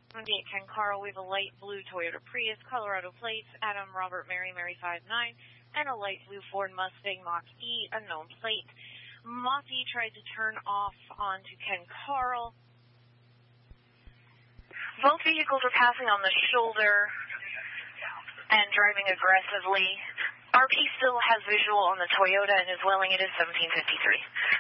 Okay, Ken Carl, we have a light blue Toyota Prius, Colorado plates, Adam Robert Mary Mary 59, and a light blue Ford Mustang Mach-E, unknown plate. Mach-E tried to turn off onto Ken Carl. Both vehicles are passing on the shoulder and driving aggressively. RP still has visual on the Toyota and is willing. It is 1753.